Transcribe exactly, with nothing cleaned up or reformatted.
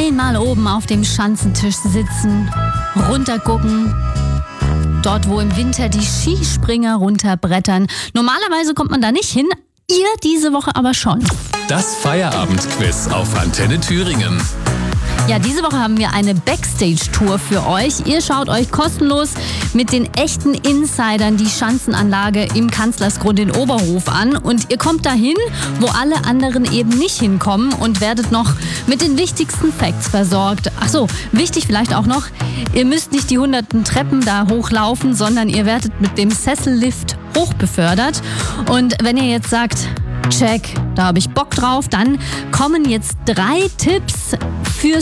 Einmal oben auf dem Schanzentisch sitzen, runtergucken. Dort, wo im Winter die Skispringer runterbrettern. Normalerweise kommt man da nicht hin, ihr diese Woche aber schon. Das Feierabendquiz auf Antenne Thüringen. Ja, diese Woche haben wir eine Backstage-Tour für euch. Ihr schaut euch kostenlos mit den echten Insidern die Schanzenanlage im Kanzlersgrund in Oberhof an. Und ihr kommt dahin, wo alle anderen eben nicht hinkommen und werdet noch mit den wichtigsten Facts versorgt. Ach so, wichtig vielleicht auch noch, ihr müsst nicht die hunderten Treppen da hochlaufen, sondern ihr werdet mit dem Sessellift hochbefördert. Und wenn ihr jetzt sagt, check, da habe ich Bock drauf, dann kommen jetzt drei Tipps fürs